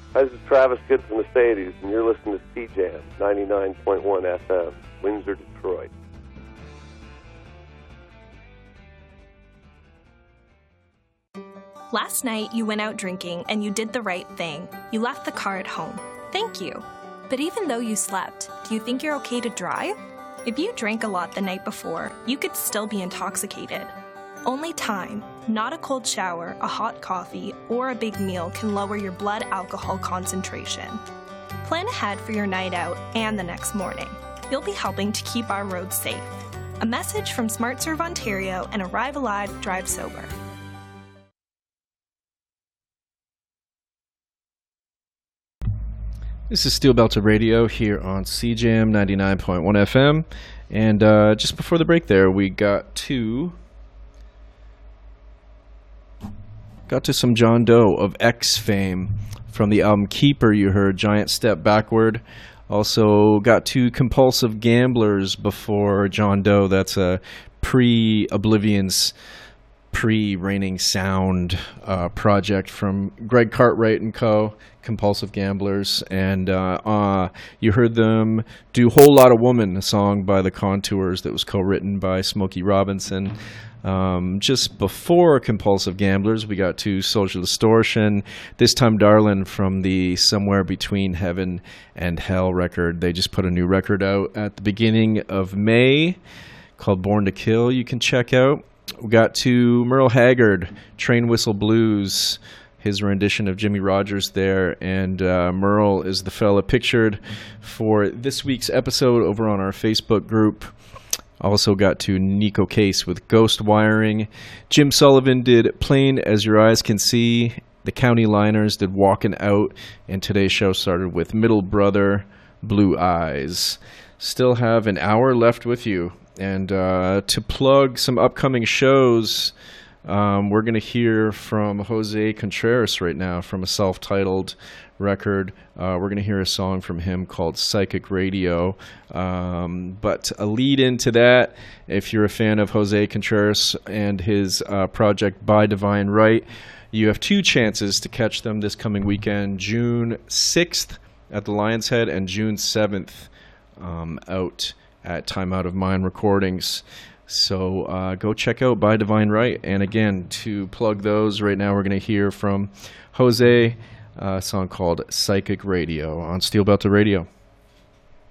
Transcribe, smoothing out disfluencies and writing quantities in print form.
Hi, this is Travis Good from Mercedes, and you're listening to C-Jam 99.1 FM, Windsor, Detroit. Last night, you went out drinking and you did the right thing. You left the car at home. Thank you. But even though you slept, do you think you're okay to drive? If you drank a lot the night before, you could still be intoxicated. Only time, not a cold shower, a hot coffee, or a big meal can lower your blood alcohol concentration. Plan ahead for your night out and the next morning. You'll be helping to keep our roads safe. A message from SmartServe Ontario and Arrive Alive, Drive Sober. This is Steel Belted Radio here on CJAM 99.1 FM. And just before the break there, we got to some John Doe of X fame from the album Keeper. You heard Giant Step Backward. Also got to Compulsive Gamblers before John Doe. That's a pre-Oblivion's pre-Raining Sound project from Greg Cartwright and co. Compulsive Gamblers. And you heard them do Whole Lotta Woman, a song by the Contours that was co-written by Smokey Robinson. Just before Compulsive Gamblers, we got to Social Distortion, This Time Darlin' from the Somewhere Between Heaven and Hell record. They just put a new record out at the beginning of May called Born to Kill. You can check out. We got to Merle Haggard, Train Whistle Blues, his rendition of Jimmy Rogers there. And Merle is the fella pictured for this week's episode over on our Facebook group. Also got to Nico Case with Ghost Wiring. Jim Sullivan did Plain As Your Eyes Can See. The County Liners did Walkin' Out. And today's show started with Middle Brother, Blue Eyes. Still have an hour left with you. And to plug some upcoming shows, we're going to hear from Jose Contreras right now from a self-titled record. We're going to hear a song from him called Psychic Radio. But a lead into that, if you're a fan of Jose Contreras and his project By Divine Right, you have two chances to catch them this coming weekend, June 6th at the Lion's Head and June 7th out at Time Out of Mind Recordings. So go check out By Divine Right. And again, to plug those, right now we're going to hear from Jose, a song called Psychic Radio on Steel Belted Radio.